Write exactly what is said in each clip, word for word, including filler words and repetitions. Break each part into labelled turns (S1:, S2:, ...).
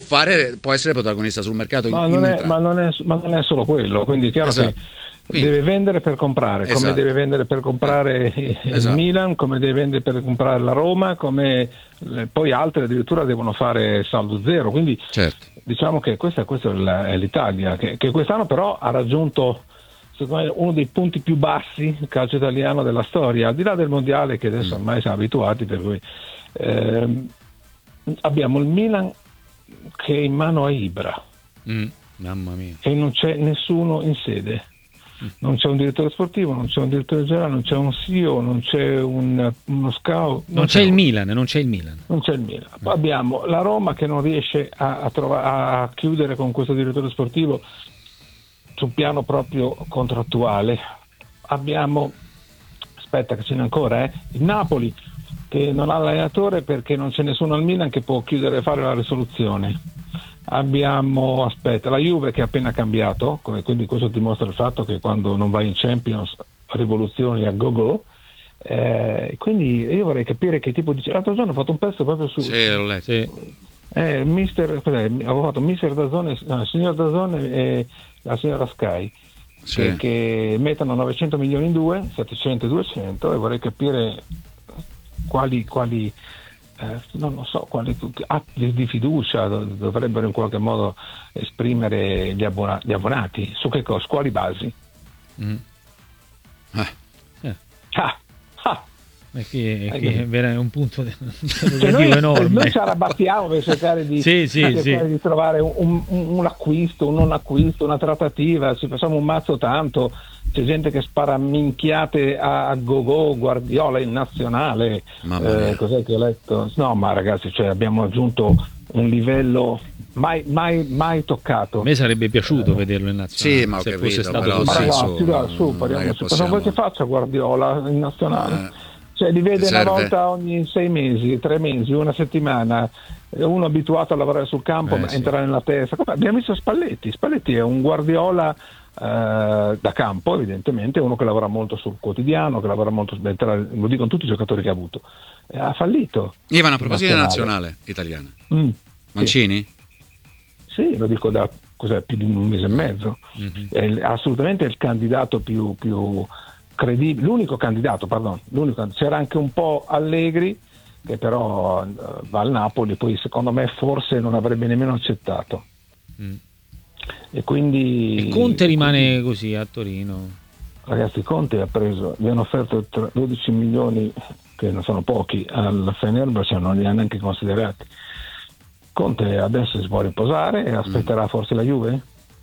S1: fare, può essere protagonista sul mercato.
S2: Ma,
S1: in,
S2: non,
S1: in
S2: è, ma, non, è, ma non è solo quello, quindi è chiaro
S1: esatto.
S2: che
S1: Quindi,
S2: deve vendere per comprare, come
S1: esatto.
S2: deve vendere per comprare il
S1: esatto.
S2: Milan, come deve vendere per comprare la Roma, come poi altre addirittura devono fare saldo zero, quindi
S1: certo.
S2: diciamo che questa, questa è l'Italia, che, che quest'anno però ha raggiunto secondo me uno dei punti più bassi del calcio italiano della storia, al di là del mondiale che adesso ormai siamo abituati, per cui ehm, abbiamo il Milan che è in mano a Ibra,
S1: mm, mamma mia,
S2: e non c'è nessuno in sede, non c'è un direttore sportivo, non c'è un direttore generale, non c'è un C E O, non c'è un, uno scout,
S3: non, non c'è, c'è il Milan, non c'è il Milan.
S2: Non c'è il Milan. Poi abbiamo la Roma che non riesce a, a, trova, a chiudere con questo direttore sportivo sul piano proprio contrattuale. Abbiamo, aspetta che ce n'è ancora, eh, il Napoli che non ha l'allenatore perché non c'è nessuno al Milan che può chiudere e fare la risoluzione. Abbiamo, aspetta, la Juve che ha appena cambiato, quindi questo dimostra il fatto che quando non vai in Champions rivoluzioni a go-go. Eh, quindi io vorrei capire che tipo di... L'altro giorno ho fatto un pezzo proprio su...
S1: Sì, l'ho letto. Sì.
S2: Eh, mister, cos'è? Avevo fatto Mister Dazzone, no, il signor Dazzone e la signora Sky,
S1: sì.
S2: che, che mettono novecento milioni in due, settecento e duecento, e vorrei capire quali... quali Eh, non lo so, quali atti di fiducia dovrebbero in qualche modo esprimere gli, abbona- gli abbonati, su che cosa, quali basi?
S1: Mm.
S3: Eh.
S2: Eh. Ah. Ah.
S3: È, che, è, che è un punto de-
S2: cioè noi,
S3: enorme.
S2: Noi ci arrabattiamo per cercare di,
S3: sì, sì,
S2: cercare
S3: sì.
S2: di trovare un, un, un acquisto, un non acquisto, una trattativa, ci facciamo un mazzo tanto. C'è gente che spara minchiate a, a go-go, Guardiola in nazionale, eh, cos'è che ho letto? No, ma ragazzi, cioè, abbiamo aggiunto un livello mai, mai, mai toccato.
S3: A me sarebbe piaciuto eh. vederlo in nazionale,
S1: sì, ma
S3: se
S1: capito,
S3: fosse stato
S1: però,
S2: ma
S1: sì,
S2: ragazzi,
S1: su,
S2: dai, su, parliamo, cosa vuoi che faccia Guardiola in nazionale? Eh. Cioè, li vede una volta ogni sei mesi, tre mesi, una settimana, uno abituato a lavorare sul campo, eh, entra sì. nella testa. Come abbiamo visto Spalletti, Spalletti è un Guardiola Uh, da campo, evidentemente, uno che lavora molto sul quotidiano, che lavora molto, lo dicono tutti i giocatori che ha avuto, eh, ha fallito.
S1: Ivan, a proposito della nazionale italiana, mm, Mancini?
S2: Sì. sì, lo dico da cos'è, più di un mese e mezzo. Mm-hmm. È assolutamente il candidato più, più credibile, l'unico candidato, pardon, l'unico, c'era anche un po' Allegri, che però uh, va al Napoli, poi secondo me forse non avrebbe nemmeno accettato. Mm. E quindi
S3: e Conte rimane quindi, così a Torino.
S2: Ragazzi, Conte ha preso, gli hanno offerto dodici milioni, che non sono pochi, al Fenerbahce, cioè non li ha neanche considerati. Conte adesso si può riposare e aspetterà mm. forse la Juve?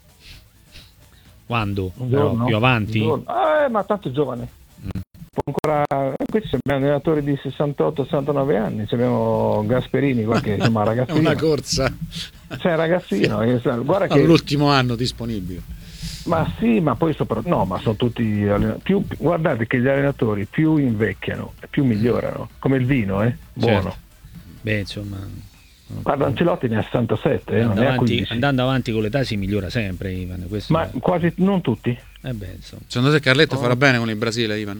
S3: Quando? Però più avanti?
S2: Eh, ma tanto è giovane. Mm. Ancora, qui abbiamo allenatori di sessantotto sessantanove anni, abbiamo Gasperini qua che insomma ragazzino.
S1: È una corsa.
S2: C'è ragazzino, guarda che
S1: all'ultimo anno disponibile.
S2: Ma sì, ma poi sopra no, ma sono tutti più, guardate che gli allenatori più invecchiano, più migliorano, come il vino, eh, buono.
S3: Certo. Beh, insomma,
S2: guarda, Ancelotti ne ha sessantasette, eh, non ne ha quindici.
S3: Andando avanti con l'età si migliora sempre, Ivan. Questo
S2: ma
S3: è...
S2: quasi non tutti.
S3: Eh beh, insomma.
S1: Secondo te Carletto oh. farà bene con il Brasile, Ivan?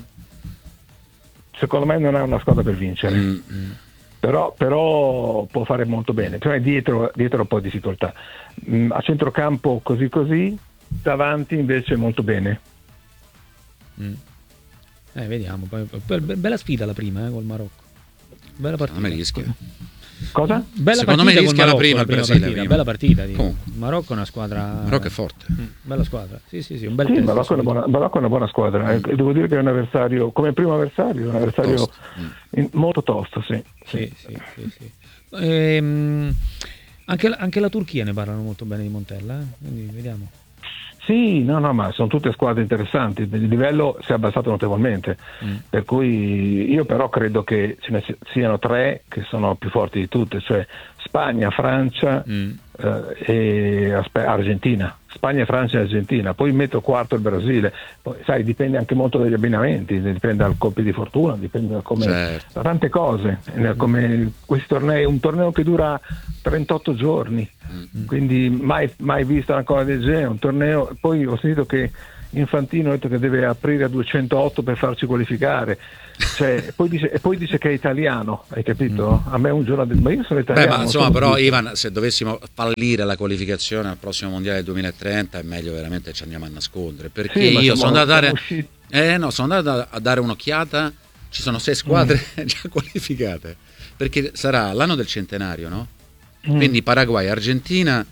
S2: Secondo me non è una squadra per vincere. Mm-hmm. Però, però può fare molto bene, cioè dietro, dietro un po' di difficoltà, mm, a centrocampo così così, davanti invece molto bene.
S3: Mm. Eh, vediamo, poi, poi, bella sfida la prima eh, col Marocco, bella partita.
S1: Non mi rischia.
S2: Cosa?
S3: Bella
S1: Secondo
S3: partita
S1: me rischia
S3: Marocco,
S1: la prima il Brasile,
S3: partita,
S1: prima.
S3: Bella partita, di...
S1: oh.
S3: Marocco è una squadra.
S1: Marocco è forte.
S3: Mm, bella squadra. Sì, sì, sì, un bel
S2: sì, Marocco è, una buona, Marocco è una buona squadra. Mm. Eh, devo dire che è un avversario, come primo avversario, un avversario tosto. In, molto tosto, sì.
S3: Sì, sì, sì, sì. Ehm, anche, la, anche la Turchia ne parlano molto bene di Montella, eh? Quindi vediamo.
S2: Sì, no, no, ma sono tutte squadre interessanti, il livello si è abbassato notevolmente, mm. per cui io però credo che ce ne siano tre che sono più forti di tutte, cioè Spagna, Francia mm. eh, e aspe- Argentina. Spagna, Francia e Argentina, poi metto quarto il Brasile, poi sai dipende anche molto dagli abbinamenti, dipende dal colpi di fortuna, dipende da come certo. da tante cose, come questi tornei, un torneo che dura trentotto giorni, mm-hmm. quindi mai, mai visto una cosa del genere, un torneo, poi ho sentito che Infantino ha detto che deve aprire a duecentootto per farci qualificare, cioè, poi dice, e poi dice che è italiano, hai capito? A me un giorno ma io sono italiano.
S1: Beh, ma insomma,
S2: sono
S1: però
S2: tutto.
S1: Ivan, se dovessimo fallire la qualificazione al prossimo mondiale del duemilatrenta è meglio veramente ci andiamo a nascondere, perché
S2: Sì, ma
S1: io
S2: siamo-
S1: sono andato a dare
S2: usciti-
S1: eh no, sono andato a- a dare un'occhiata, ci sono sei squadre già qualificate, perché sarà l'anno del centenario, no?
S2: Mm.
S1: Quindi Paraguay, Argentina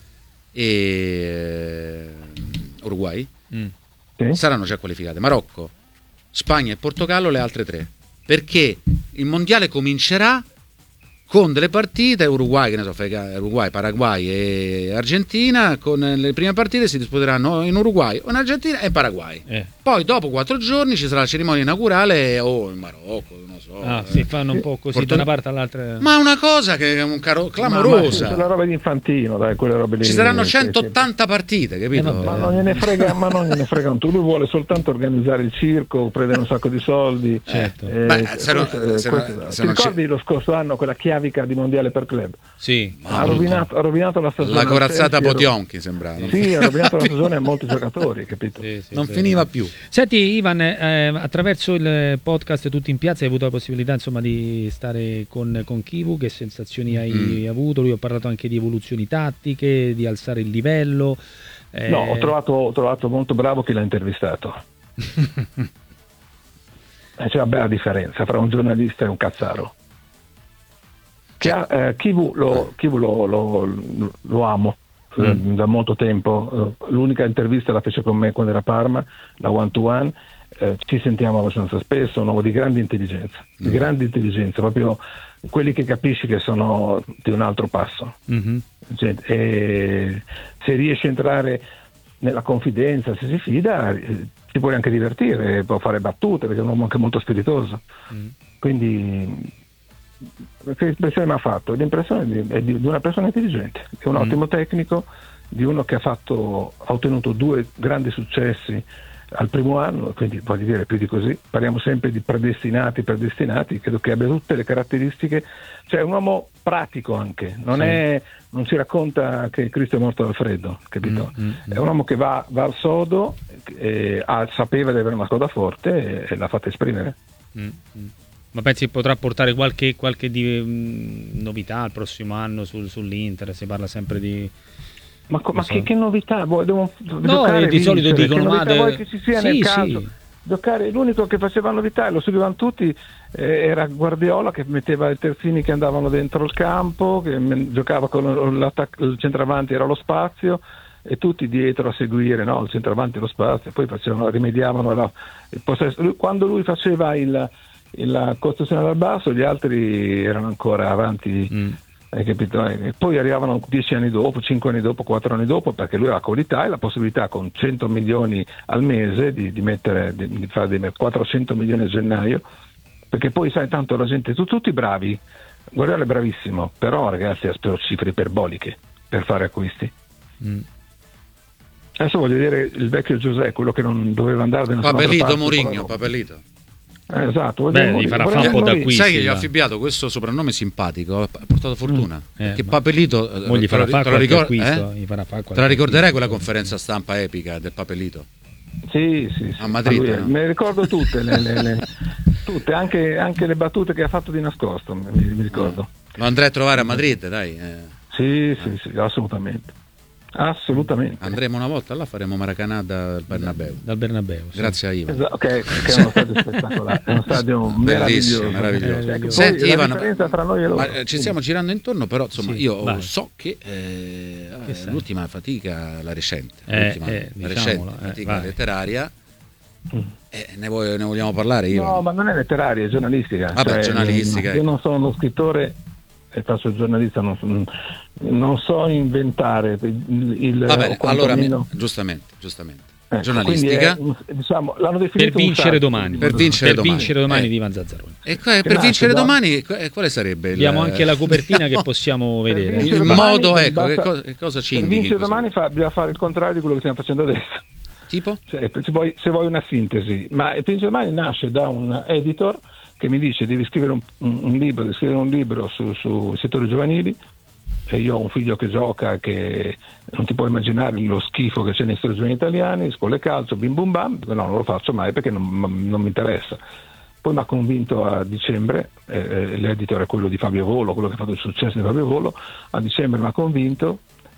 S1: e Uruguay
S3: Mm.
S2: Sì.
S1: saranno già qualificate, Marocco, Spagna e Portogallo le altre tre, perché il mondiale comincerà con delle partite Uruguay, che ne so, fai- Uruguay, Paraguay e Argentina, con le prime partite si disputeranno in Uruguay o in Argentina e in Paraguay.
S3: Eh.
S1: Poi dopo quattro giorni ci sarà la cerimonia inaugurale o in Marocco, non so.
S3: Ah,
S1: eh.
S3: si fanno un po' così
S1: Porto-
S3: da una parte all'altra.
S1: Ma una cosa che è un caro-
S2: Ma, ma
S1: clamorosa.
S2: sì, la roba di Infantino, dai, quelle robe lì.
S1: Ci saranno
S2: che-
S1: centottanta partite, capito?
S3: Eh, vabbè.
S2: Ma non gliene frega, ma non gliene frega un tubo. Lui vuole soltanto organizzare il circo, prendere un sacco di soldi.
S3: Certo.
S2: Eh,
S1: Beh, se non-
S2: questo-
S1: se non-
S2: questo-
S1: se
S2: ti
S1: non c'è-
S2: ricordi lo scorso anno quella chiavica di mondiale per club?
S3: Sì.
S2: Ha rovinato, ha rovinato la stagione.
S1: La
S2: al
S1: corazzata
S2: Chelsea,
S1: Potionchi sembrava.
S2: Sì, ha rovinato la stagione a molti giocatori, capito?
S3: Sì, sì,
S1: Non
S3: sì.
S1: finiva più.
S3: Senti Ivan, eh, attraverso il podcast Tutti in Piazza hai avuto la possibilità insomma di stare con, con Kivu, che sensazioni hai
S1: Mm.
S3: avuto? Lui ha parlato anche di evoluzioni tattiche, di alzare il livello. eh,
S2: No, ho trovato, ho trovato molto bravo chi l'ha intervistato. Eh, C'è una bella differenza fra un giornalista e un cazzaro. Che ha, eh, Kivu lo, Kivu lo, lo- lo amo eh, da molto tempo. Eh, L'unica intervista la fece con me quando era a Parma, la one to one. Eh, ci sentiamo abbastanza spesso, un uomo di grande intelligenza, di grande intelligenza, proprio quelli che capisci che sono di un altro passo.
S3: mhm.
S2: Cioè, e se riesce a entrare nella confidenza, se si fida, eh, si può anche divertire, può fare battute perché è un uomo anche molto spiritoso.
S3: Mm.
S2: Quindi, che impressione mi ha fatto? L'impressione di, è di, di una persona intelligente, di un
S3: Mm.
S2: ottimo tecnico, di uno che ha, fatto, ha ottenuto due grandi successi al primo anno, quindi voglio dire più di così. Parliamo sempre di predestinati, predestinati, credo che abbia tutte le caratteristiche, cioè è un uomo pratico anche, non,
S3: Sì.
S2: è, non si racconta che Cristo è morto dal freddo, capito?
S3: Mm, mm,
S2: È un uomo che va, va al sodo, eh, ha- sapeva di avere una squadra forte e, e l'ha fatta esprimere.
S3: Mm, mm. Ma pensi che potrà portare qualche, qualche di, mm, novità il prossimo anno sul- sull'Inter? Si parla sempre di...
S2: Ma, co-
S3: Non
S2: ma
S3: so.
S2: che, che novità? Vuoi, devo
S3: No,
S2: giocare
S3: eh, di
S2: e
S3: solito
S2: vincere?
S3: dicono,
S2: che
S3: ma
S2: novità
S3: de-
S2: vuoi che ci sia
S3: sì,
S2: nel
S3: sì.
S2: caso? Giocare, l'unico che faceva novità e lo seguivano tutti eh, era Guardiola, che metteva i terzini che andavano dentro il campo, che me- giocava con l'attac- il centravanti, era lo spazio, e tutti dietro a seguire, no? Il centravanti e lo spazio, poi facevano, rimediavano la- il possesso. Lui- quando lui faceva il, il- la costruzione dal basso, gli altri erano ancora avanti.
S3: Mm.
S2: Hai capito? E poi arrivavano dieci anni dopo, cinque anni dopo, quattro anni dopo, perché lui ha la qualità e la possibilità con cento milioni al mese di, di mettere, di, di fare dei quattrocento milioni a gennaio, perché poi sai tanto la gente, tu, tutti bravi, Guardiola è bravissimo, però ragazzi ha speso cifre iperboliche per fare acquisti.
S3: Mm.
S2: Adesso voglio vedere il vecchio Giuseppe, quello che non doveva andare da nessuna
S1: Papelito
S2: parte,
S1: Mourinho,
S2: povero.
S1: Papelito.
S2: Eh, esatto,
S3: Beh,
S2: voglio-
S3: gli farà
S2: voglio-
S3: fare un po'
S2: voglio-
S3: d'acquisti.
S1: Sai che gli ho
S3: va.
S1: affibbiato questo soprannome simpatico, ha portato fortuna.
S3: Eh,
S1: Perché
S3: ma-
S1: Papelito eh,
S3: Mo gli
S1: te
S3: farà
S1: lo-
S3: fare
S1: te lo
S3: qualche
S1: ricor-
S3: acquisto,
S1: eh?
S3: gli farà fare
S1: Te
S3: qualche
S1: la ricorderai
S3: acquisto.
S1: quella conferenza stampa epica del Papelito?
S2: Sì, sì, sì.
S1: A Madrid,
S2: Lui è-
S1: no?
S2: Me le ricordo tutte, le, le- le- tutte anche, anche le battute che ha fatto di nascosto, mi, mi ricordo.
S1: Lo andrei a trovare a Madrid, dai. eh.
S2: Sì, sì, sì, assolutamente. Assolutamente.
S1: Andremo una volta là, faremo Maracanã dal Bernabeu.
S3: Dal Bernabeu. sì.
S1: Grazie a Ivan.
S2: Esatto, che, che è uno stadio spettacolare, è uno stadio
S1: Bellissimo,
S2: meraviglioso.
S1: meraviglioso.
S2: Ecco, poi
S1: Senti,
S2: la
S1: Ivan,
S2: differenza tra noi e loro.
S1: ma eh, ci stiamo girando intorno, però insomma
S3: Sì,
S1: io
S3: vai.
S1: so che, eh,
S3: Che
S1: eh,
S3: sai?
S1: l'ultima fatica, la recente,
S3: Eh,
S1: l'ultima,
S3: eh,
S1: la
S3: diciamolo,
S1: recente
S3: eh,
S1: fatica
S3: vai.
S1: letteraria, eh, ne, vuoi- ne vogliamo parlare Ivan?
S2: No, ma non è letteraria, è giornalistica.
S1: Vabbè,
S2: Cioè,
S1: giornalistica,
S2: Io
S1: ecco.
S2: non sono uno scrittore e faccio il giornalista, non so, non so inventare il, il
S1: Va bene,
S2: o
S1: allora, mi-
S2: quantomeno-
S1: giustamente, giustamente.
S2: ecco,
S1: Giornalistica.
S2: quindi è un- diciamo, l'hanno
S3: Per
S2: definito un
S3: vincere
S2: saggio,
S3: domani.
S1: Per vincere
S3: Per
S1: domani.
S3: vincere domani
S1: Eh.
S3: di Ivan Zazzaroni.
S1: E que- per
S2: nasce
S1: vincere
S2: da-
S1: domani, que- quale sarebbe il,
S3: Abbiamo anche la copertina che possiamo
S2: Per
S3: vedere.
S2: vincere
S1: il
S2: domani,
S1: modo, ecco,
S2: basta-
S1: che, cosa, che cosa ci
S2: Per
S1: indichi?
S2: vincere
S1: questo?
S2: domani fa, bisogna fare il contrario di quello che stiamo facendo adesso.
S1: Tipo?
S2: Cioè, se, vuoi, se vuoi una sintesi, ma il vincere domani nasce da un editor che mi dice devi scrivere un, un- un libro, devi scrivere un libro su, su settori giovanili, e io ho un figlio che gioca, che non ti puoi immaginare lo schifo che c'è nei stagioni italiani, scuole calcio, bim bum bam, no, non lo faccio mai perché non, non mi interessa. Poi mi ha convinto a dicembre, eh, l'editore è quello di Fabio Volo, quello che ha fatto il successo di Fabio Volo, a dicembre mi ha convinto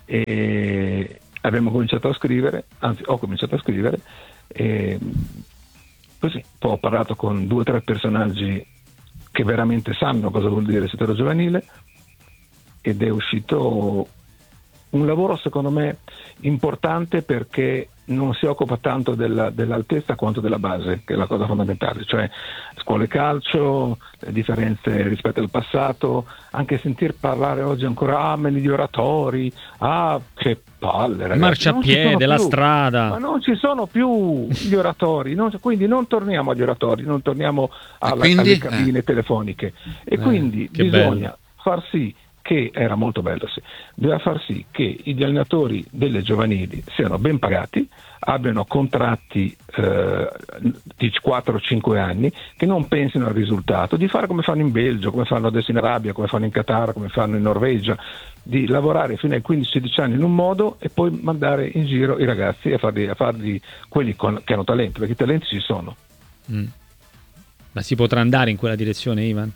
S2: e abbiamo cominciato a scrivere, anzi ho cominciato a scrivere, e così poi ho parlato con due o tre personaggi che veramente sanno cosa vuol dire settore giovanile ed è uscito un lavoro secondo me importante perché non si occupa tanto della, dell'altezza quanto della base, che è la cosa fondamentale, cioè scuole calcio, le differenze rispetto al passato, anche sentir parlare oggi ancora ah, me gli oratori, ah che palle ragazzi,
S3: marciapiede, la
S2: più,
S3: strada,
S2: ma non ci sono più gli oratori, non, quindi non torniamo agli oratori, non torniamo alla, alle cabine eh. telefoniche e eh, quindi bisogna bello. far sì che era molto bello, sì. Doveva far sì che gli allenatori delle giovanili siano ben pagati, abbiano contratti eh, di quattro cinque anni, che non pensino al risultato, di fare come fanno in Belgio, come fanno adesso in Arabia, come fanno in Qatar, come fanno in Norvegia, di lavorare fino ai quindici sedici anni in un modo e poi mandare in giro i ragazzi a farli, a farli quelli con, che hanno talento, perché i talenti ci sono.
S3: Mm. Ma si potrà andare in quella direzione, Ivan?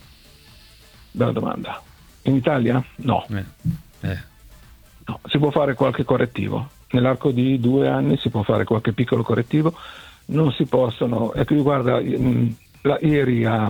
S2: Bella domanda. In Italia? No. Eh. Eh. No. Si può fare qualche correttivo. Nell'arco di due anni si può fare qualche piccolo correttivo. Non si possono. E qui guarda, la, ieri a,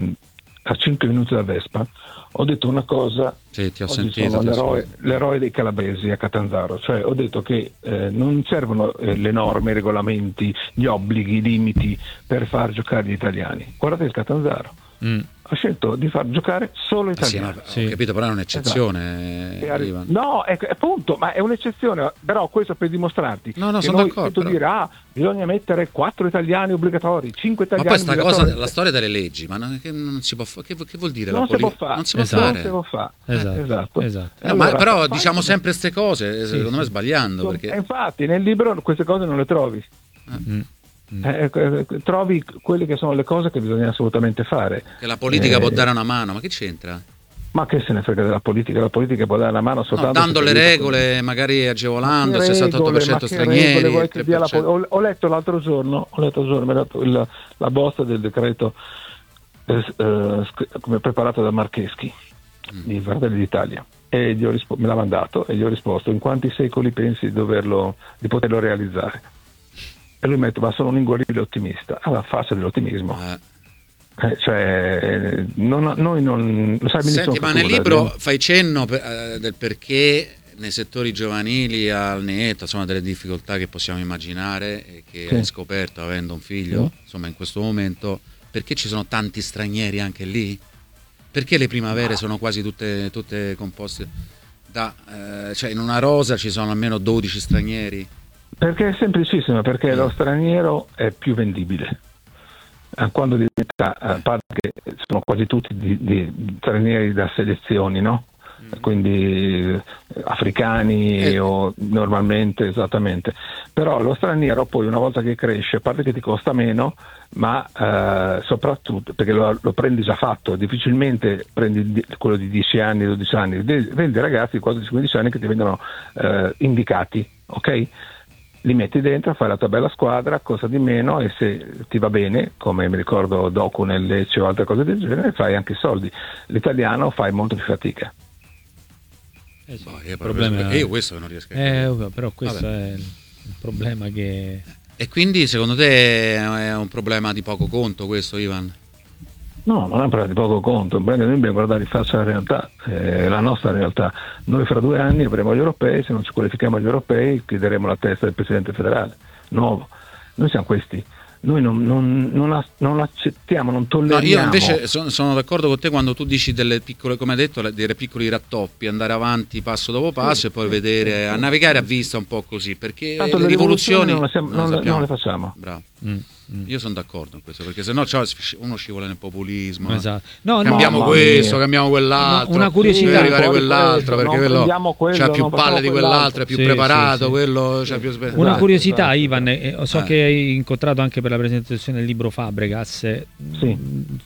S2: a cinque minuti da Vespa ho detto una cosa.
S1: Sì, ti ho
S2: Oggi
S1: sentito.
S2: Sono l'eroe, l'eroe dei calabresi a Catanzaro. Cioè ho detto che eh, non servono eh, le norme, i regolamenti, gli obblighi, i limiti per far giocare gli italiani. Guardate il Catanzaro. Mm. Ha scelto di far giocare solo italiani.
S1: Sì, sì. Ho capito, però è un'eccezione.
S2: Esatto. No, è, appunto, ma è un'eccezione, però questo per dimostrarti
S1: no, no,
S2: che
S1: sono
S2: noi
S1: d'accordo, però...
S2: dire ah, bisogna mettere quattro italiani obbligatori, cinque italiani
S1: ma poi sta
S2: obbligatori.
S1: cosa, la storia delle leggi, ma non, che non si può fare, che, che vuol dire?
S2: Non
S1: la
S2: si può
S1: poli-
S2: fare,
S1: non si può
S2: esatto.
S1: fare.
S2: Non si può fare.
S3: Esatto,
S2: esatto.
S3: esatto.
S1: No,
S2: allora,
S1: ma però
S2: fai...
S1: diciamo sempre queste cose, secondo sì, me sbagliando.
S2: Sì.
S1: Perché...
S2: E infatti nel libro queste cose non le trovi.
S1: Mm.
S2: Eh, eh, trovi quelle che sono le cose che bisogna assolutamente fare.
S1: Che la politica
S2: eh,
S1: può dare una mano, ma che c'entra?
S2: Ma che se ne frega della politica? La politica può dare una mano soltanto
S1: no, dando le regole, con... magari agevolando il sessantotto per cento stranieri.
S2: Vuoi che dia la pol- ho, ho letto l'altro giorno, ho letto l'altro giorno, mi ha dato il, la bozza del decreto eh, eh, come preparato da Marcheschi mm. di Fratelli d'Italia e gli ho rispo- me l'ha mandato e gli ho risposto: in quanti secoli pensi di doverlo, di poterlo realizzare? E lui mi ha detto: ma sono un inguaribile ottimista. Alla faccia dell'ottimismo. Eh. Eh, cioè, non, noi non lo sai benissimo.
S1: Senti, ma nel libro dire. fai cenno per, eh, del perché nei settori giovanili al netto, insomma, delle difficoltà che possiamo immaginare e che sì. hai scoperto avendo un figlio, sì. insomma, in questo momento, perché ci sono tanti stranieri anche lì? Perché le primavere no. sono quasi tutte, tutte composte da, eh, cioè in una rosa ci sono almeno dodici stranieri?
S2: Perché è semplicissimo, perché mm. lo straniero è più vendibile. Quando diventa, a parte che sono quasi tutti di, di stranieri da selezioni, no? Mm. Quindi eh, africani eh. o normalmente, esattamente. Però lo straniero poi una volta che cresce, a parte che ti costa meno, ma eh, soprattutto perché lo, lo prendi già fatto, difficilmente prendi quello di dieci anni, dodici anni, prendi ragazzi di quattordici quindici anni che ti vengono eh, indicati, ok? Li metti dentro, fai la tua bella squadra, costa di meno e se ti va bene, come mi ricordo Doku nel Lecce o altre cose del genere, fai anche i soldi. L'italiano fai molto più fatica.
S1: Eh sì, boh, io, problema... io questo non riesco a
S3: eh, però questo Vabbè. è il problema che...
S1: E quindi secondo te è un problema di poco conto questo, Ivan?
S2: No, non è un problema di poco conto, noi dobbiamo guardare in faccia la realtà, eh, la nostra realtà. Noi fra due anni avremo gli europei, se non ci qualifichiamo agli europei chiederemo la testa del Presidente federale, nuovo. Noi siamo questi, noi non, non, non, non accettiamo, non tolleriamo.
S1: No, io invece sono, sono d'accordo con te quando tu dici delle piccole, come hai detto, dei piccoli rattoppi, andare avanti passo dopo passo sì, e poi sì, vedere, sì, a navigare a vista un po' così, perché
S2: tanto le rivoluzioni non le, siamo, non non non le facciamo.
S1: Bravo. Mm. Mm. Io sono d'accordo in questo, perché sennò cioè, uno scivola nel populismo.
S3: Esatto. No,
S1: cambiamo
S3: no,
S1: questo, cambiamo quell'altro.
S3: Una curiosità.
S1: Deve arrivare quell'altro,
S2: quello,
S1: perché quello,
S2: quello
S1: c'ha più palle di quell'altro, è più
S3: sì,
S1: preparato,
S3: sì,
S1: quello
S3: sì.
S1: c'ha più spe-
S3: Una
S2: esatto,
S3: curiosità,
S2: esatto.
S3: Ivan, eh, so
S1: eh.
S3: che hai incontrato anche per la presentazione del libro Fabregas.
S2: Sì.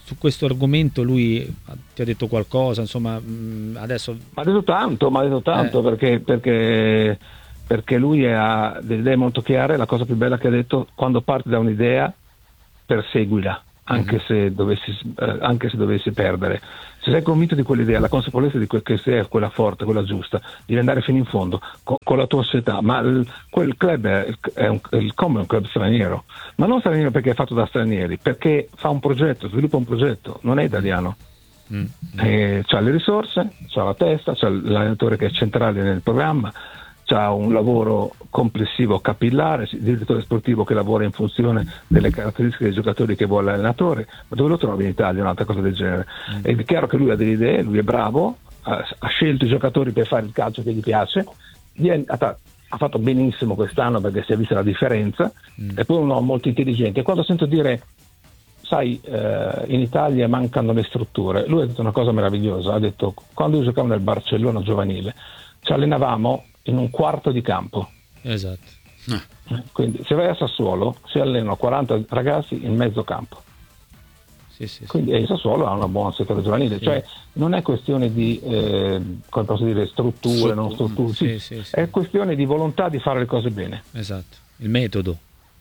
S3: su questo argomento lui ti ha detto qualcosa, insomma, mh, adesso...
S2: Ma ha detto tanto, ma ha detto tanto,
S3: Eh.
S2: perché, perché, perché lui ha delle idee molto chiare. La cosa più bella che ha detto: quando parti da un'idea, perseguila, anche, mm-hmm. se dovessi, eh, anche se dovessi perdere. Se sei convinto di quell'idea, la consapevolezza di que- che sia quella forte, quella giusta, devi andare fino in fondo con, con la tua società. Ma il, quel club è, è un, il come è un club straniero, ma non straniero perché è fatto da stranieri, perché fa un progetto, sviluppa un progetto, non è italiano. Mm. Eh, c'ha le risorse, c'ha la testa, c'ha l'allenatore che è centrale nel programma, c'ha un lavoro complessivo capillare, il direttore sportivo che lavora in funzione delle caratteristiche dei giocatori che vuole l'allenatore. Ma dove lo trovi in Italia un'altra cosa del genere? Mm. È chiaro che lui ha delle idee, lui è bravo, ha, ha scelto i giocatori per fare il calcio che gli piace, gli è, ha, ha fatto benissimo quest'anno perché si è vista la differenza, mm. e poi uno molto intelligente. E quando sento dire, sai, eh, in Italia mancano le strutture, lui ha detto una cosa meravigliosa, ha detto: quando io giocavo nel Barcellona giovanile ci allenavamo in un quarto di campo.
S3: Esatto.
S2: Eh. Quindi se vai a Sassuolo si allenano quaranta ragazzi in mezzo campo.
S3: Sì, sì,
S2: quindi
S3: sì.
S2: il Sassuolo ha una buona settore giovanile, sì. Cioè non è questione di eh, come posso dire, strutture, Struttur- non strutture, sì, sì, sì, è sì. questione di volontà di fare le cose bene.
S3: Esatto, il metodo.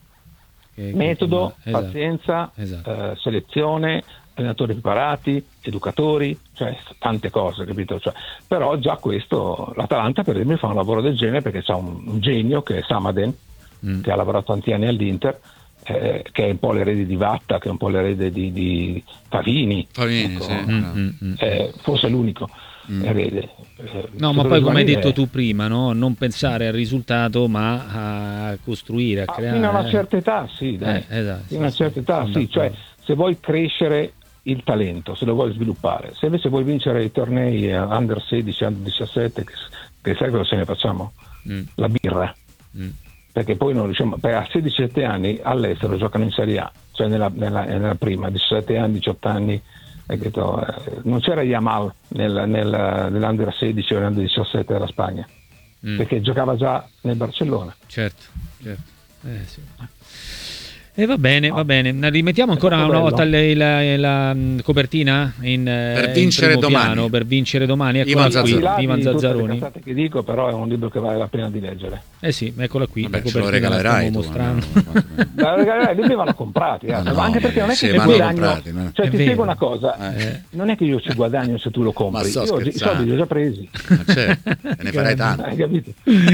S2: Che, metodo, che... pazienza,
S3: esatto.
S2: eh, selezione, allenatori preparati, educatori, cioè tante cose, capito? Cioè, però già questo, l'Atalanta per esempio fa un lavoro del genere perché c'ha un, un genio che è Samaden, mm. che ha lavorato tanti anni all'Inter, eh, che è un po' l'erede di Vatta, che è un po' l'erede di, di Pavini,
S1: Pavini
S2: ecco,
S1: sì.
S2: mm, mm, eh, forse è l'unico mm. erede. Eh,
S3: no, ma poi come hai detto è... tu prima, no? Non pensare al risultato ma a costruire, a
S2: ah,
S3: creare.
S2: Fino a una certa età, sì, dai.
S3: Eh, esatto,
S2: fino a una
S3: sì,
S2: certa età, sì, sì. Cioè se vuoi crescere il talento, se lo vuoi sviluppare, se invece vuoi vincere i tornei under sedici, under diciassette, che, che sai cosa se ne facciamo? Mm. La birra. Mm. Perché poi non riusciamo, perché a sedici diciassette anni all'estero giocano in Serie A, cioè nella, nella, nella prima, diciassette anni, diciotto anni, detto, eh, non c'era Yamal nel, nel, nell'under sedici o nell'under diciassette della Spagna, mm. perché giocava già nel Barcellona.
S3: Certo, certo. Eh, sì. E eh, va bene, va bene. Rimettiamo ancora una volta la, la, la, la copertina in,
S1: per vincere
S3: in
S1: domani.
S3: Piano, per vincere domani. Eccola
S1: Ivan
S3: qui,
S1: Zazzaroni.
S3: Ivan Zazzaroni.
S2: Che dico, però è un libro che vale la pena di leggere.
S3: Eh sì, eccola qui.
S1: Vabbè, ce lo regalerai tu,
S3: mostrando.
S2: La regalerai, li vanno comprati, eh.
S1: no,
S2: anche perché non è che
S1: sì,
S2: ti guadagno.
S1: Comprati, no?
S2: Cioè
S3: è
S2: ti
S3: vero.
S2: spiego una cosa, eh. non è che io ci guadagno se tu lo compri,
S1: Ma so
S2: io i soldi li ho già presi.
S1: Ma certo, te ne farai tanto.
S2: Hai capito?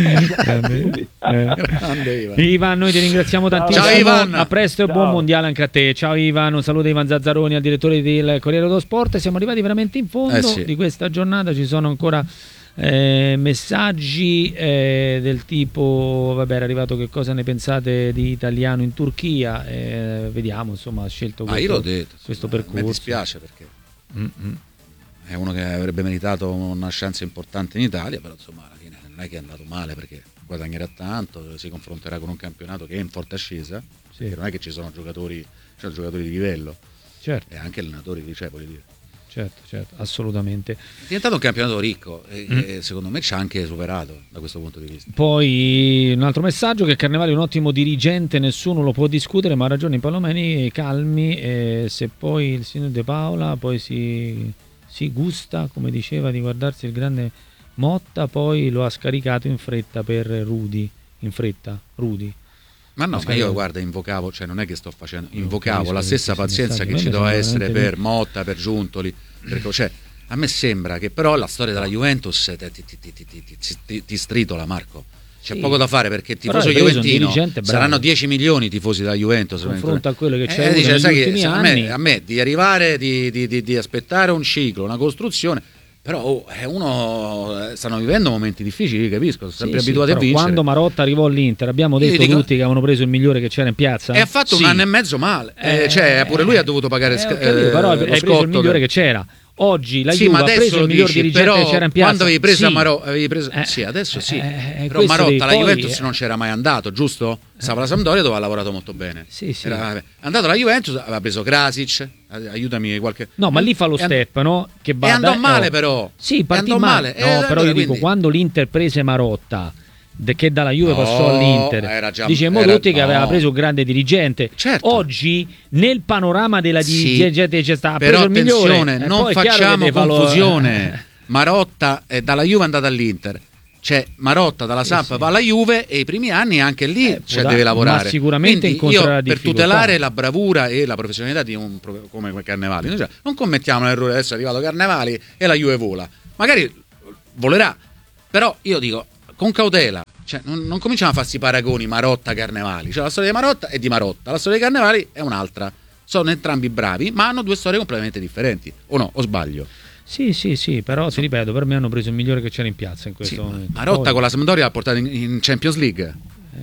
S3: eh. Ivan, noi ti ringraziamo tantissimo.
S1: Ciao Ivan.
S3: A presto e
S2: Ciao.
S3: buon mondiale anche a te. Ciao Ivan, un saluto a Ivan Zazzaroni, al direttore del Corriere dello Sport. Siamo arrivati veramente in fondo
S1: eh sì.
S3: di questa giornata, ci sono ancora eh, messaggi eh, del tipo, vabbè, è arrivato che cosa ne pensate di Italiano in Turchia, eh, vediamo, insomma, ha scelto
S1: Ma
S3: questo,
S1: io l'ho detto,
S3: questo
S1: a
S3: percorso.
S1: me dispiace perché
S3: Mm-hmm.
S1: è uno che avrebbe meritato una chance importante in Italia, però insomma alla fine non è che è andato male perché guadagnerà tanto, si confronterà con un campionato che è in forte ascesa, sì. Perché non è che ci sono giocatori, cioè giocatori di livello,
S3: certo.
S1: E anche allenatori di, cioè, voglio dire.
S3: Certo, certo, assolutamente.
S1: È diventato un campionato ricco e,
S3: mm.
S1: e secondo me ci ha anche superato da questo punto di vista.
S3: Poi un altro messaggio, che Carnevali è un ottimo dirigente, nessuno lo può discutere, ma ha ragione Palomeni, calmi, e se poi il signor De Paola poi si, si gusta, come diceva, di guardarsi il grande Motta, poi lo ha scaricato in fretta per Rudy, in fretta, Rudy.
S1: Ma no, ma io guarda, invocavo, cioè non è che sto facendo, invocavo la stessa pazienza che ci doveva essere per Motta, per Giuntoli, perché, cioè, a me sembra che però la storia della Juventus ti, ti, ti, ti, ti, ti, ti stritola, Marco. C'è sì. poco da fare perché il tifoso juventino saranno dieci milioni tifosi della Juventus.
S3: Confronto a quello che c'è
S1: eh, dice, sai che, a,
S3: anni.
S1: me, a me di arrivare, di, di, di, di aspettare un ciclo, una costruzione. Però oh, uno stanno vivendo momenti difficili, capisco, sono sempre sì, abituati sì, a vincere.
S3: Quando Marotta arrivò all'Inter abbiamo detto dico, tutti che avevano preso il migliore che c'era in piazza.
S1: E ha fatto
S3: sì.
S1: un anno e mezzo male, eh, cioè pure lui ha dovuto pagare
S3: eh,
S1: sc-
S3: capito, però
S1: eh,
S3: hai preso il migliore che c'era. Oggi la
S1: sì,
S3: Juve
S1: ma
S3: ha preso il miglior
S1: dici,
S3: dirigente
S1: però,
S3: che c'era in piazza.
S1: Quando avevi preso
S3: sì.
S1: Marotta, avevi preso
S3: eh,
S1: sì, adesso sì.
S3: Eh,
S1: però Marotta alla Juventus
S3: eh.
S1: non c'era mai andato, giusto? Stava alla Sampdoria dove ha lavorato molto bene.
S3: Sì, sì.
S1: Era andato alla Juventus, aveva preso Krasic, aiutami qualche.
S3: No, ma lì fa lo step, no? Che va
S1: e andò
S3: da...
S1: male
S3: no.
S1: però.
S3: Sì, partì
S1: male.
S3: male. No,
S1: eh,
S3: però
S1: allora,
S3: io dico
S1: quindi...
S3: quando l'Inter prese Marotta, de che dalla Juve
S1: No,
S3: passò all'Inter.
S1: era già-
S3: Dicemmo
S1: era-
S3: tutti che
S1: no.
S3: aveva preso un grande dirigente.
S1: Certo.
S3: Oggi nel panorama della
S1: Sì,
S3: dirigente c'è sta, ha
S1: però
S3: preso il migliore.
S1: attenzione,
S3: E
S1: non
S3: poi è chiaro che
S1: facciamo
S3: deve farlo-
S1: confusione. Marotta è dalla Juve è andata all'Inter. Cioè Marotta dalla Samp
S3: sì.
S1: va alla Juve e i primi anni anche lì
S3: Eh,
S1: cioè,
S3: può
S1: deve
S3: da-
S1: lavorare.
S3: ma sicuramente
S1: Quindi
S3: incontrerà
S1: io, per
S3: difficoltà.
S1: tutelare la bravura e la professionalità di un pro- come Carnevali, noi, cioè, non commettiamo l'errore adesso è arrivato Carnevali e la Juve vola. Magari volerà, però io dico con cautela. Cioè, non, non cominciamo a farsi paragoni Marotta-Carnevali. Cioè, la storia di Marotta è di Marotta, la storia di Carnevali è un'altra. Sono entrambi bravi, ma hanno due storie completamente differenti. O no? O sbaglio?
S3: Sì, sì, sì, però ti ripeto, per me hanno preso il migliore che c'era in piazza in questo
S1: Sì,
S3: momento.
S1: Marotta
S3: Poi,
S1: con la Sampdoria l'ha portata in, in Champions League.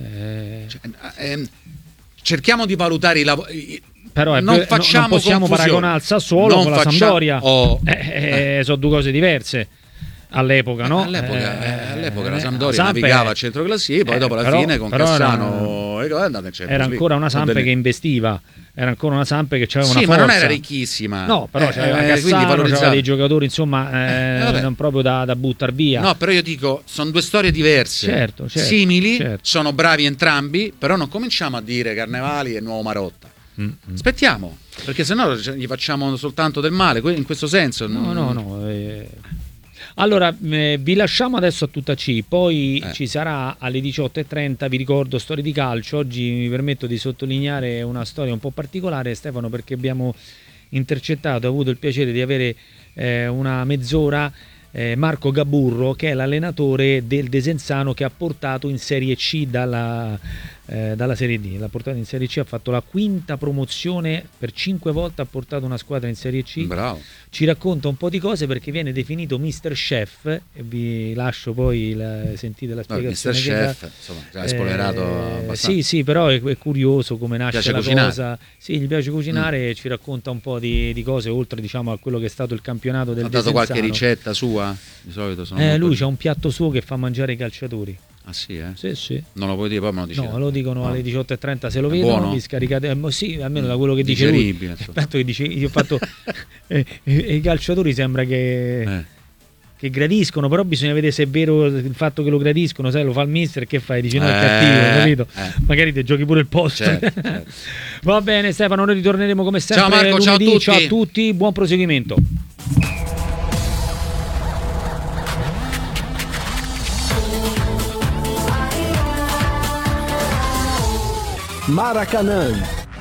S3: eh,
S1: Cioè, ehm, cerchiamo di valutare i lavori.
S3: però è
S1: non
S3: vero-
S1: facciamo
S3: non possiamo
S1: confusione.
S3: paragonare il Sassuolo
S1: Non
S3: con la
S1: faccia-
S3: Sampdoria.
S1: Oh,
S3: Eh, eh, sono due cose diverse. All'epoca, no?
S1: All'epoca,
S3: Eh,
S1: eh, all'epoca la
S3: eh,
S1: Sampdoria
S3: Samp
S1: navigava
S3: è-
S1: a centro classifica, poi
S3: eh,
S1: dopo la
S3: però-
S1: fine con
S3: però
S1: Cassano e è andata in Champions
S3: Era
S1: League.
S3: ancora una Samp
S1: Va bene.
S3: che investiva, era ancora una Samp che aveva una
S1: Sì,
S3: forza.
S1: ma non era ricchissima.
S3: No, però
S1: Eh,
S3: c'aveva
S1: eh,
S3: Cassano,
S1: quindi
S3: c'aveva
S1: valorizzava.
S3: dei giocatori, insomma, eh,
S1: Eh, vabbè.
S3: non proprio da, da buttar via.
S1: No, però io dico, sono due storie diverse.
S3: Certo, certo,
S1: simili,
S3: certo.
S1: sono bravi entrambi, però non cominciamo a dire Carnevali e Nuovo Marotta.
S3: Mm, mm.
S1: Aspettiamo, perché sennò cioè, gli facciamo soltanto del male, que- in questo senso.
S3: No, no, no. eh. Allora, eh, vi lasciamo adesso a tutta C, poi
S1: Eh.
S3: ci sarà alle diciotto e trenta, vi ricordo, Storie di calcio. Oggi mi permetto di sottolineare una storia un po' particolare, Stefano, perché abbiamo intercettato, ho avuto il piacere di avere eh, una mezz'ora eh, Marco Gaburro, che è l'allenatore del Desenzano, che ha portato in Serie C dalla, eh, dalla Serie D. L'ha portato in Serie C, ha fatto la quinta promozione, per cinque volte ha portato una squadra in Serie C.
S1: Bravo.
S3: Ci racconta un po' di cose perché viene definito mister Chef, e vi lascio poi la, sentite la
S1: No, il
S3: spiegazione.
S1: mister
S3: che
S1: Chef,
S3: dà.
S1: insomma, ha spoilerato
S3: Eh,
S1: abbastanza.
S3: Sì, sì, però è, è curioso come nasce
S1: Piace
S3: la
S1: cucinare.
S3: cosa. Sì, gli piace cucinare e ci racconta un po' di, di cose, oltre diciamo a quello che è stato il campionato del
S1: Ha dato
S3: Desenzano.
S1: qualche ricetta sua? Di solito sono
S3: Eh,
S1: molto-
S3: lui c'ha un piatto suo che fa mangiare i calciatori.
S1: Ah sì, eh?
S3: Sì, sì.
S1: Non lo puoi dire, poi me lo dici.
S3: No, lo dicono
S1: No.
S3: alle diciotto e trenta, se lo
S1: È
S3: vedono,
S1: buono?
S3: vi scaricate. eh, mo sì, almeno da quello che dice lui.
S1: Digeribile,
S3: Il
S1: insomma.
S3: fatto che dice, io ho fatto eh, eh, i calciatori sembra che,
S1: Eh.
S3: che gradiscono, però bisogna vedere se è vero il fatto che lo gradiscono, sai, lo fa il mister, che fai? Dici no, è
S1: Eh,
S3: cattivo, capito?
S1: eh.
S3: Magari ti giochi pure il posto.
S1: Certo, certo.
S3: Va bene Stefano, noi ritorneremo come sempre
S1: Ciao Marco, ciao a
S3: lunedì.
S1: tutti.
S3: Ciao a tutti, buon proseguimento.
S4: Maracanã.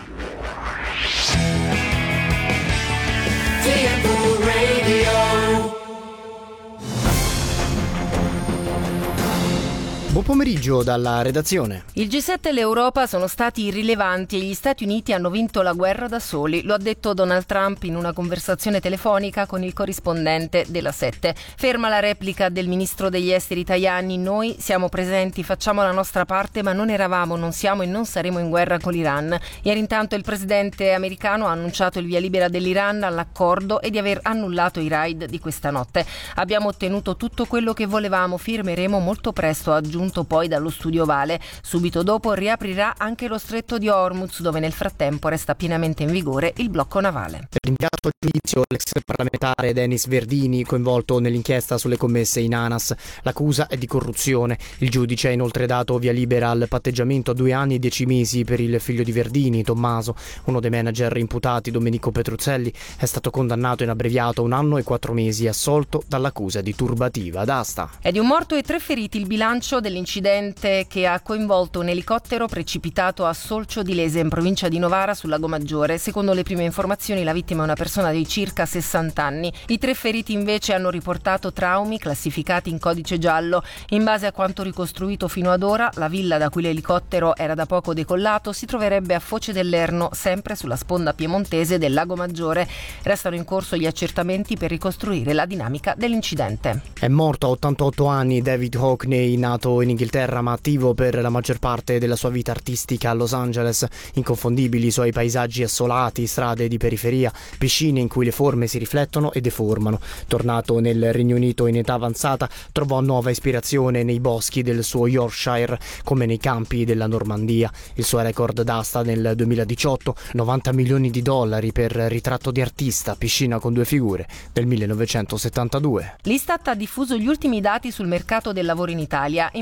S4: Buon pomeriggio dalla redazione.
S5: Il G sette e l'Europa sono stati irrilevanti e gli Stati Uniti hanno vinto la guerra da soli, lo ha detto Donald Trump in una conversazione telefonica con il corrispondente della sette. Ferma la replica del ministro degli esteri Tajani: noi siamo presenti, facciamo la nostra parte, ma non eravamo, non siamo e non saremo in guerra con l'Iran. Ieri intanto il presidente americano ha annunciato il via libera dell'Iran all'accordo e di aver annullato i raid di questa notte. Abbiamo ottenuto tutto quello che volevamo, firmeremo molto presto, ha aggiunto poi dallo studio Ovale. Subito dopo riaprirà anche lo stretto di Hormuz, dove nel frattempo resta pienamente in vigore il blocco navale.
S4: Rinviato a giudizio l'ex parlamentare Denis Verdini, coinvolto nell'inchiesta sulle commesse in ANAS. L'accusa è di corruzione. Il giudice ha inoltre dato via libera al patteggiamento a due anni e dieci mesi per il figlio di Verdini, Tommaso. Uno dei manager imputati, Domenico Petruzzelli, è stato condannato in abbreviato a un anno e quattro mesi, assolto dall'accusa di turbativa d'asta.
S5: È di un morto e tre feriti il bilancio dell'incidente che ha coinvolto un elicottero precipitato a Solcio di Lese, in provincia di Novara, sul Lago Maggiore. Secondo le prime informazioni la vittima è una persona di circa sessanta anni. I tre feriti invece hanno riportato traumi classificati in codice giallo. In base a quanto ricostruito fino ad ora, la villa da cui l'elicottero era da poco decollato si troverebbe a Foce dell'Erno, sempre sulla sponda piemontese del Lago Maggiore. Restano in corso gli accertamenti per ricostruire la dinamica dell'incidente.
S4: È morto a ottantotto anni David Hockney, nato in Inghilterra ma attivo per la maggior parte della sua vita artistica a Los Angeles. Inconfondibili i suoi paesaggi assolati, strade di periferia, piscine in cui le forme si riflettono e deformano. Tornato nel Regno Unito in età avanzata, trovò nuova ispirazione nei boschi del suo Yorkshire, come nei campi della Normandia. Il suo record d'asta nel duemiladiciotto, novanta milioni di dollari per Ritratto di artista, piscina con due figure, del millenovecentosettantadue.
S5: L'Istat ha diffuso gli ultimi dati sul mercato del lavoro in Italia. In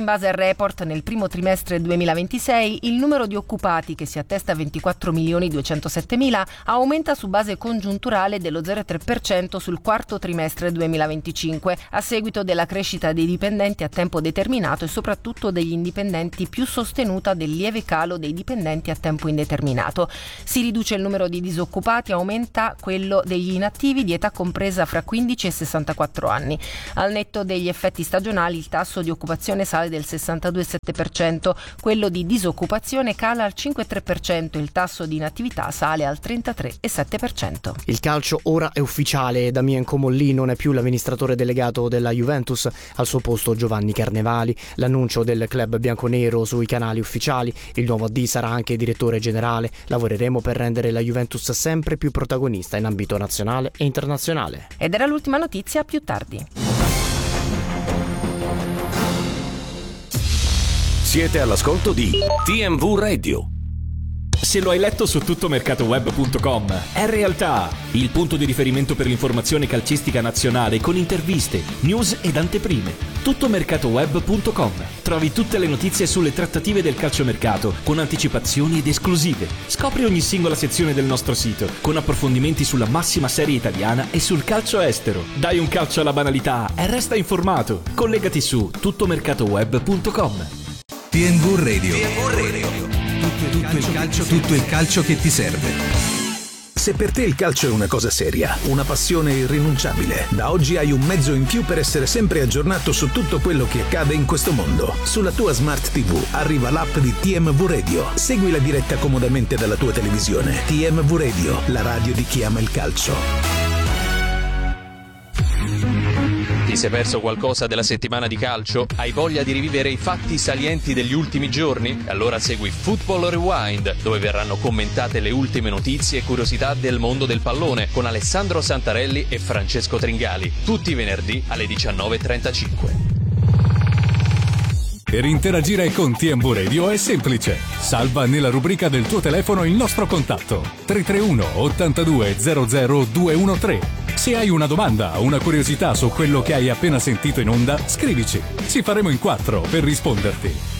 S5: base al report, nel primo trimestre duemilaventisei il numero di occupati, che si attesta a ventiquattro milioni duecentosettemila, aumenta su base congiunturale dello zero virgola tre per cento sul quarto trimestre duemilaventicinque, a seguito della crescita dei dipendenti a tempo determinato e soprattutto degli indipendenti, più sostenuta del lieve calo dei dipendenti a tempo indeterminato. Si riduce il numero di disoccupati, aumenta quello degli inattivi di età compresa fra quindici e sessantaquattro anni. Al netto degli effetti stagionali, il tasso di occupazione sale del sessantadue virgola sette per cento, quello di disoccupazione cala al cinque virgola tre per cento e il tasso di inattività sale al trentatré virgola sette per cento.
S4: Il calcio ora è ufficiale, Damien Comolli non è più l'amministratore delegato della Juventus, al suo posto Giovanni Carnevali. L'annuncio del club bianconero sui canali ufficiali, il nuovo A D sarà anche direttore generale. Lavoreremo per rendere la Juventus sempre più protagonista in ambito nazionale e internazionale.
S5: Ed era l'ultima notizia, più tardi.
S6: Siete all'ascolto di T M V Radio.
S7: Se lo hai letto su tuttomercatoweb punto com, è realtà, il punto di riferimento per l'informazione calcistica nazionale con interviste, news ed anteprime. tuttomercatoweb punto com. Trovi tutte le notizie sulle trattative del calciomercato con anticipazioni ed esclusive. Scopri ogni singola sezione del nostro sito con approfondimenti sulla massima serie italiana e sul calcio estero. Dai un calcio alla banalità e resta informato. Collegati su tuttomercatoweb punto com.
S8: T M V Radio. T M V Radio. Tutto, tutto, il calcio, tutto il calcio che ti serve.
S6: Se per te il calcio è una cosa seria, una passione irrinunciabile, da oggi hai un mezzo in più per essere sempre aggiornato su tutto quello che accade in questo mondo. Sulla tua Smart T V arriva l'app di T M V Radio. Segui la diretta comodamente dalla tua televisione. T M V Radio, la radio di chi ama il calcio.
S9: Ti sei perso qualcosa della settimana di calcio? Hai voglia di rivivere i fatti salienti degli ultimi giorni? Allora segui Football Rewind, dove verranno commentate le ultime notizie e curiosità del mondo del pallone con Alessandro Santarelli e Francesco Tringali, tutti i venerdì alle diciannove e trentacinque.
S10: Per interagire con T M V Radio è semplice. Salva nella rubrica del tuo telefono il nostro contatto tre tre uno ottantadue zero zero due uno tre. Se hai una domanda o una curiosità su quello che hai appena sentito in onda, scrivici. Ci faremo in quattro per risponderti.